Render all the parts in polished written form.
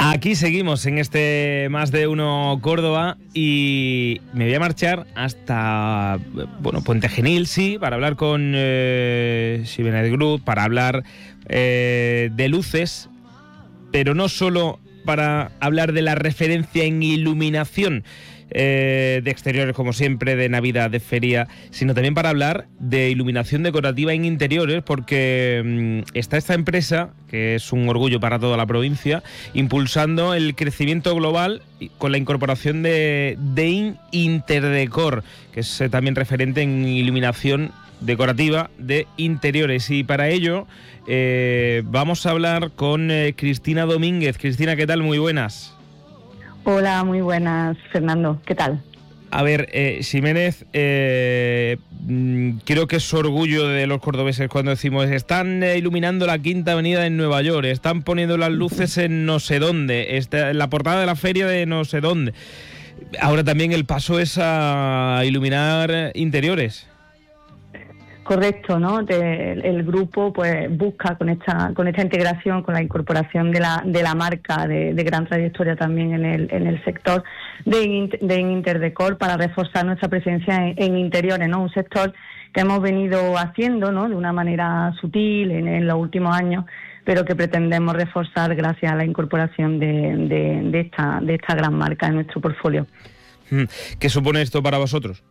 Aquí seguimos en este Más de Uno Córdoba y me voy a marchar hasta Puente Genil, sí, para hablar con Ximénez Group, para hablar de luces, pero no solo para hablar de la referencia en iluminación de exteriores, como siempre, de Navidad, de feria, sino también para hablar de iluminación decorativa en interiores, porque está esta empresa, que es un orgullo para toda la provincia, impulsando el crecimiento global con la incorporación de DEIN Interdecor, que es también referente en iluminación decorativa de interiores. Y para ello vamos a hablar con Cristina Domínguez. Cristina, ¿qué tal? Muy buenas. Hola, muy buenas, Fernando. ¿Qué tal? A ver, Ximénez, creo que es orgullo de los cordobeses cuando decimos están iluminando la Quinta Avenida en Nueva York, están poniendo las luces en no sé dónde, en la portada de la feria de no sé dónde. Ahora también el paso es a iluminar interiores. Correcto, ¿no? El grupo pues busca con esta integración, con la incorporación de la marca de gran trayectoria también en el sector de Interdecor, para reforzar nuestra presencia en interiores, ¿no? Un sector que hemos venido haciendo, ¿no?, de una manera sutil en los últimos años, pero que pretendemos reforzar gracias a la incorporación de esta gran marca en nuestro portfolio. ¿Qué supone esto para vosotros?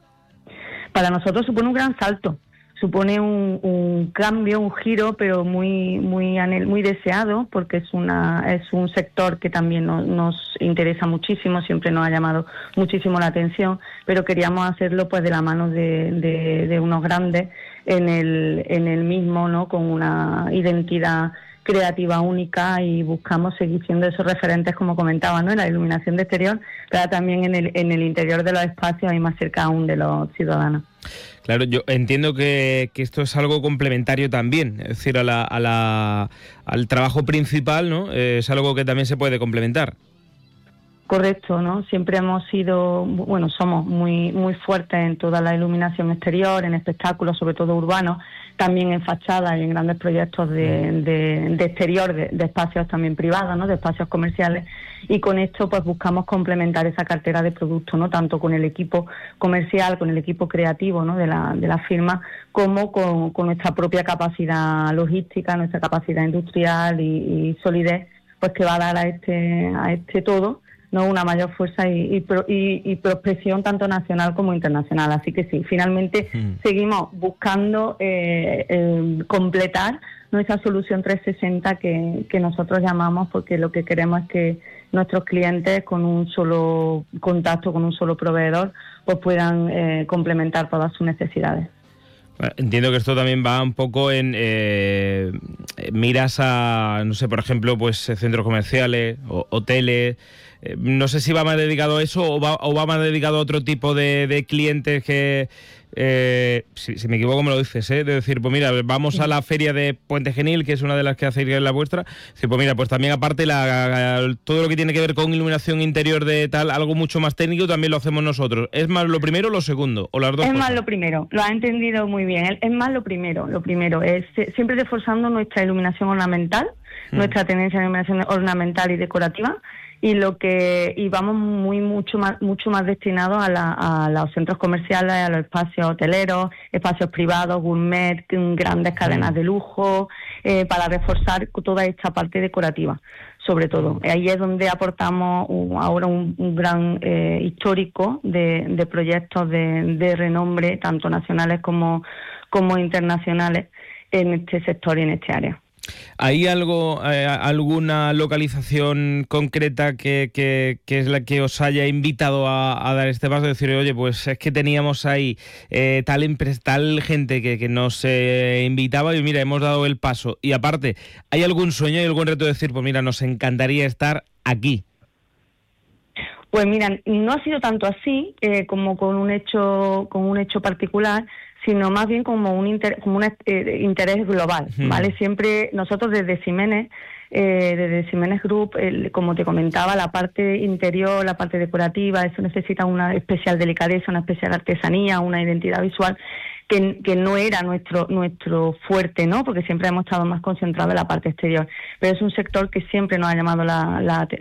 Para nosotros supone un gran salto, supone un cambio, un giro, pero muy deseado, porque es un sector que también nos interesa muchísimo, siempre nos ha llamado muchísimo la atención, pero queríamos hacerlo pues de la mano de unos grandes en el mismo, ¿no?, con una identidad creativa única, y buscamos seguir siendo esos referentes, como comentaba, ¿no?, en la iluminación de exterior, pero también en el interior de los espacios y más cerca aún de los ciudadanos. Claro, yo entiendo que esto es algo complementario también, es decir, al trabajo principal, ¿no? Es algo que también se puede complementar. Correcto, ¿no? Siempre hemos sido, somos muy fuertes en toda la iluminación exterior, en espectáculos, sobre todo urbanos, también en fachadas y en grandes proyectos de exterior, de espacios también privados, ¿no?, de espacios comerciales, y con esto pues buscamos complementar esa cartera de productos, ¿no?, tanto con el equipo comercial, con el equipo creativo, ¿no?, de la firma, como con nuestra propia capacidad logística, nuestra capacidad industrial y solidez, pues que va a dar a este todo, ¿no?, una mayor fuerza y prospección tanto nacional como internacional. Así que sí, finalmente seguimos buscando completar nuestra solución 360 que nosotros llamamos, porque lo que queremos es que nuestros clientes, con un solo contacto, con un solo proveedor, pues puedan complementar todas sus necesidades. Entiendo que esto también va un poco en miras a, no sé, por ejemplo, pues centros comerciales, hoteles. No sé si va más dedicado a eso o va más dedicado a otro tipo de clientes que, si me equivoco me lo dices, de decir, pues mira, vamos a la feria de Puente Genil, que es una de las que hacéis, la vuestra, decir, pues mira, pues también aparte todo lo que tiene que ver con iluminación interior de tal, algo mucho más técnico, también lo hacemos nosotros. ¿Es más lo primero o lo segundo? ¿O las dos cosas? Es más lo primero, lo ha entendido muy bien. Es más lo primero es siempre reforzando nuestra iluminación ornamental, nuestra tendencia de iluminación ornamental y decorativa, y vamos mucho más destinados a los centros comerciales, a los espacios hoteleros, espacios privados, gourmet, grandes cadenas de lujo, para reforzar toda esta parte decorativa, sobre todo. Ahí es donde aportamos ahora un gran histórico de proyectos de renombre, tanto nacionales como internacionales, en este sector y en este área. ¿Hay alguna localización concreta que es la que os haya invitado a dar este paso? Decir, oye, pues es que teníamos ahí tal gente que nos invitaba y mira, hemos dado el paso. Y aparte, ¿hay algún sueño, hay algún reto de decir, pues mira, nos encantaría estar aquí? Pues mira, no ha sido tanto así como con un hecho particular, sino más bien como un interés global, ¿vale? Siempre nosotros desde Ximénez desde Ximénez Group, como te comentaba, la parte interior, la parte decorativa, eso necesita una especial delicadeza, una especial artesanía, una identidad visual que no era nuestro fuerte, ¿no? Porque siempre hemos estado más concentrados en la parte exterior. Pero es un sector que siempre nos ha llamado la